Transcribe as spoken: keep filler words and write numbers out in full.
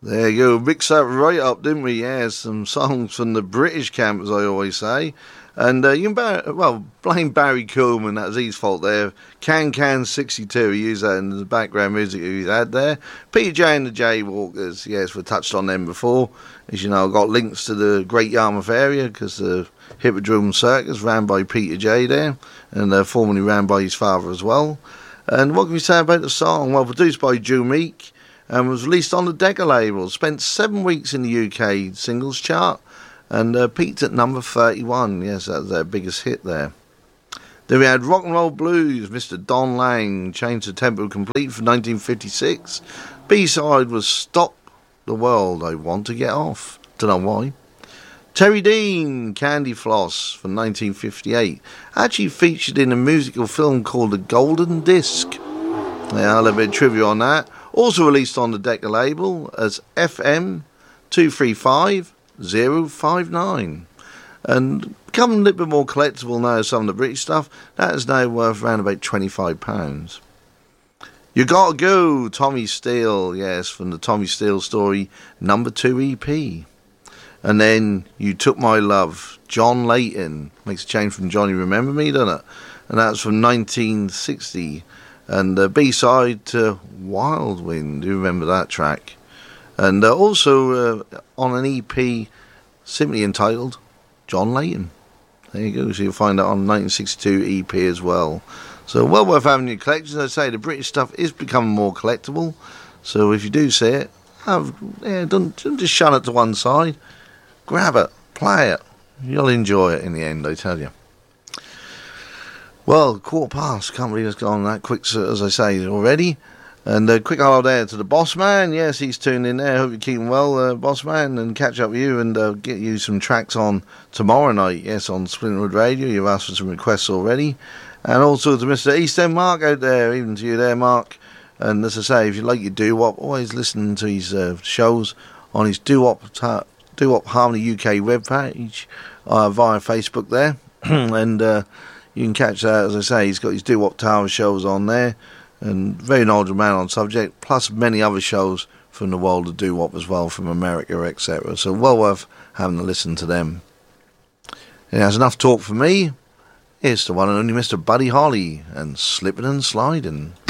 There you go, mixed that right up, didn't we? Yeah, some songs from the British camp, as I always say. And uh, you can, bar- well, blame Barry Coleman, that was his fault there. Can Can sixty-two, he used that in the background music he had there. Peter J and the Jaywalkers, yes, we touched on them before. As you know, I've got links to the Great Yarmouth area, because the Hippodrome Circus ran by Peter J there, and uh, formerly ran by his father as well. And what can we say about the song? Well, produced by Joe Meek, and was released on the Decca label. Spent seven weeks in the U K singles chart and uh, peaked at number thirty-one. Yes, that was their biggest hit there. Then we had Rock and Roll Blues, Mister Don Lang, Change the Tempo Complete from nineteen fifty-six. B-side was Stop the World, I Want to Get Off. Don't know why. Terry Dean, Candy Floss from nineteen fifty-eight. Actually featured in a musical film called The Golden Disc. Yeah, a little bit of trivia on that. Also released on the Decca label as F M two three five zero five nine. And becoming a little bit more collectible now, some of the British stuff. That is now worth around about twenty-five pounds. You Gotta Go, Tommy Steele, yes, from the Tommy Steele Story number two E P. And then You Took My Love, John Layton. Makes a change from Johnny Remember Me, doesn't it? And that's from nineteen sixty. And the B-side to Wild Wind, you remember that track. And uh, also uh, on an E P simply entitled John Layton. There you go, so you'll find that on nineteen sixty-two E P as well. So well worth having your collection. As I say, the British stuff is becoming more collectible. So if you do see it, have, yeah, don't, don't just shun it to one side. Grab it, play it. You'll enjoy it in the end, I tell you. Well, quarter past. Can't believe it's gone that quick, as I say, already. And a uh, quick hello there to the boss man. Yes, he's tuned in there. Hope you're keeping well, uh, boss man, and catch up with you and uh, get you some tracks on tomorrow night. Yes, on Splinterwood Radio. You've asked for some requests already. And also to Mister East End Mark out there, even to you there, Mark. And as I say, if you like your doo-wop, always listen to his uh, shows on his doo-wop, ta- doo-wop Harmony U K webpage uh, via Facebook there. and uh, you can catch that, as I say, he's got his doo-wop Tower shows on there. And very knowledgeable man on subject, plus many other shows from the world of doo-wop as well, from America, et cetera. So well worth having a listen to them. And that's enough talk for me. Here's the one and only Mister Buddy Holly and Slippin' and Slidin'.